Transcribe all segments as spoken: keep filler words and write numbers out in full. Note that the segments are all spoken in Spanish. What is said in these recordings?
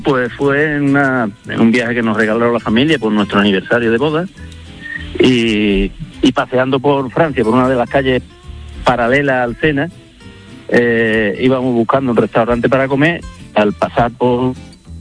Pues fue en, una, en un viaje que nos regaló la familia por nuestro aniversario de boda y, y paseando por Francia, por una de las calles paralelas al Sena, eh, íbamos buscando un restaurante para comer. Al pasar por,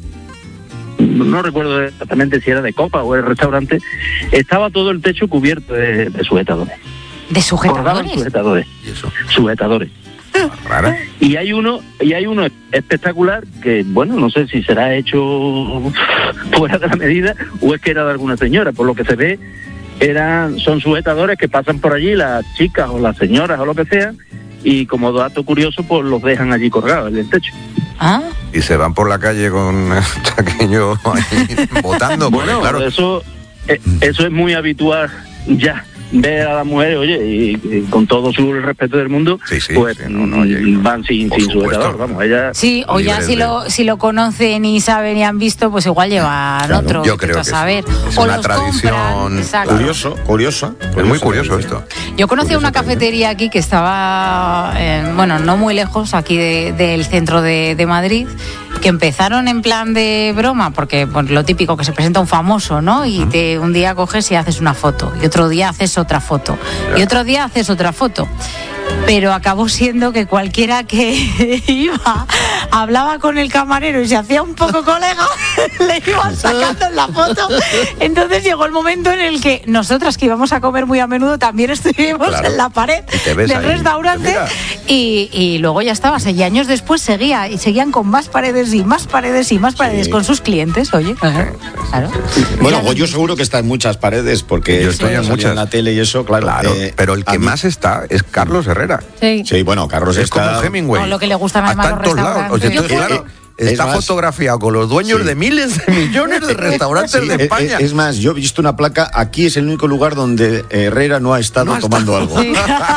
no recuerdo exactamente si era de copa o el restaurante, estaba todo el techo cubierto de, de sujetadores. ¿De sujetadores? Sujetadores. ¿Y eso? Sujetadores. Rara. Y hay uno, y hay uno espectacular que, bueno, no sé si será hecho fuera de la medida o es que era de alguna señora. Por lo que se ve, eran, son sujetadores que pasan por allí las chicas o las señoras o lo que sea, y como dato curioso, pues los dejan allí colgados en el techo. ¿Ah? Y se van por la calle con aquello ahí votando. Bueno, claro. eso, eh, eso es muy habitual ya. Ver a las mujeres, oye, y, y con todo su respeto del mundo, sí, sí, pues sí, no, no, oye, van sin, sin sujetador, vamos, ella... Sí, o ya si lo si lo conocen y saben y han visto, pues igual llevan claro, otro, yo creo que a saber. Sí. Es o una los tradición compran, curioso, curioso. Es muy curioso esto. Yo conocí una cafetería aquí que estaba, eh, bueno, no muy lejos, aquí de, del centro de, de Madrid, que empezaron en plan de broma, porque pues, lo típico que se presenta un famoso, ¿no? Y te, un día coges y haces una foto, y otro día haces otra foto, y otro día haces otra foto. Pero acabó siendo que cualquiera que iba, hablaba con el camarero y se hacía un poco colega, le iban sacando en la foto. Entonces llegó el momento en el que nosotras, que íbamos a comer muy a menudo, también estuvimos claro. en la pared del ahí, restaurante y, y luego ya estaba, y años después seguía y seguían con más paredes y más paredes y más paredes sí. con sus clientes, oye. Claro. claro. Bueno, Goyo seguro que está en muchas paredes porque yo estoy en muchas en la tele y eso, claro. claro eh, pero el que mí... más está es Carlos Herrera. Sí. sí, bueno, Carlos es está... como Hemingway. No, lo que le gusta más está en todos lados. O sea, entonces, claro, está más, fotografiado con los dueños sí. de miles de millones de restaurantes sí, de España. Es, es más, yo he visto una placa, aquí es el único lugar donde Herrera no ha estado no ha tomando estado. algo. Sí.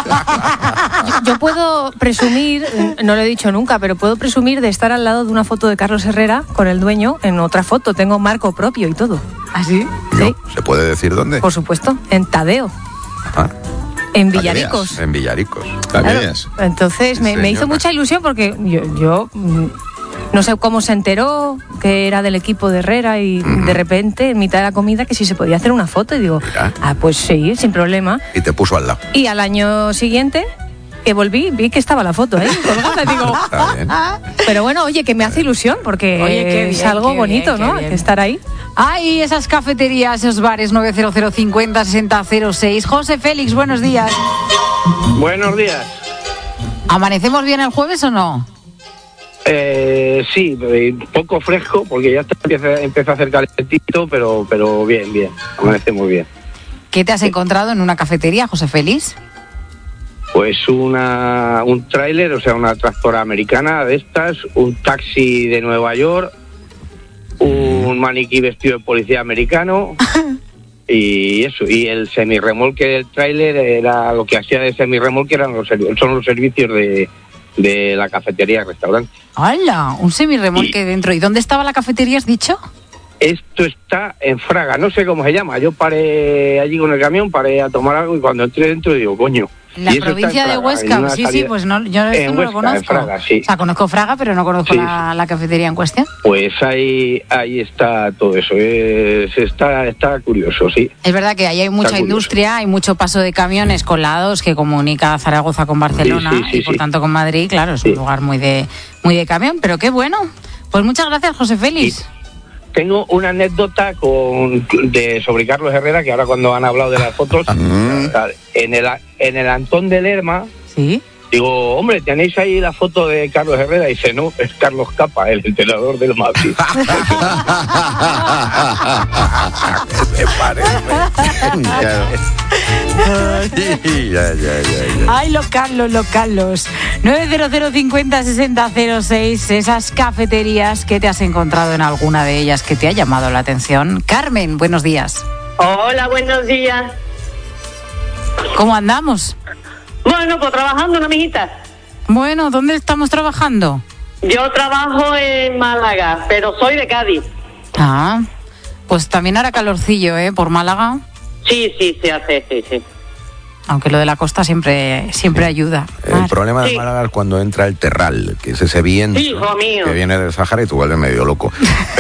yo, yo puedo presumir, no lo he dicho nunca, pero puedo presumir de estar al lado de una foto de Carlos Herrera con el dueño en otra foto. Tengo marco propio y todo. ¿Ah, sí? Sí. ¿Se puede decir dónde? Por supuesto, en Tadeo. Ah. En Villaricos. En Villaricos. Claro. Entonces me, me hizo mucha ilusión porque yo, yo no sé cómo se enteró que era del equipo de Herrera y mm. de repente en mitad de la comida que si se podía hacer una foto y digo, Mira. ah, pues sí, sin problema. Y te puso al lado. Y al año siguiente que volví, vi que estaba la foto ahí colgada, digo. Pero bueno, oye, que me hace ilusión porque oye, qué bien, es algo bonito, bien, ¿no? Que estar ahí. Ay, esas cafeterías, esos bares nueve cero cero cincuenta sesenta cero seis. José Félix, buenos días. Buenos días. ¿Amanecemos bien el jueves o no? Eh, sí, un poco fresco porque ya está, empieza, empieza a hacer calentito, pero, pero bien, bien, amanecemos bien. ¿Qué te has encontrado en una cafetería, José Félix? Pues una, un tráiler, o sea, una tractora americana de estas, un taxi de Nueva York, un maniquí vestido de policía americano y eso, y el semirremolque del tráiler era lo que hacía de semirremolque eran los son los servicios de, de la cafetería y restaurante. ¡Hala! Un semirremolque y, dentro. ¿Y dónde estaba la cafetería, has dicho? Esto está en Fraga, no sé cómo se llama. Yo paré allí con el camión, paré a tomar algo y cuando entré dentro digo, coño. La provincia Fraga, de Huesca, sí, sí, pues no, yo esto no Huesca, lo conozco. Fraga, sí. O sea, conozco Fraga, pero no conozco sí. la, la cafetería en cuestión. Pues ahí ahí está todo eso, es, está está curioso, sí. Es verdad que ahí hay mucha industria, hay mucho paso de camiones colados que comunica Zaragoza con Barcelona sí, sí, sí, y por sí. tanto con Madrid, claro, es sí. un lugar muy de muy de camión, pero qué bueno. Pues muchas gracias, José Félix. Sí. Tengo una anécdota con de sobre Carlos Herrera, que ahora cuando han hablado de las fotos, en el en el Antón de Lerma, ¿sí? Digo, hombre, ¿tenéis ahí la foto de Carlos Herrera? Y dice, no, es Carlos Capa, el entrenador del Madrid. Se parece. ya, ya, ya, ya. Ay, los Carlos, los Carlos. nueve cero cero cincuenta sesenta cero seis, esas cafeterías que te has encontrado en alguna de ellas que te ha llamado la atención. Carmen, buenos días. Hola, buenos días. ¿Cómo andamos? Bueno, pues trabajando, ¿no, mijita? Bueno, ¿dónde estamos trabajando? Yo trabajo en Málaga, pero soy de Cádiz. Ah, pues también hará calorcillo, ¿eh? Por Málaga. Sí, sí, se hace, sí, sí. Aunque lo de la costa siempre siempre ayuda. El Mar. problema de sí. Málaga es cuando entra el terral, que es ese viento Hijo mío. que viene del Sahara y tú vuelves medio loco.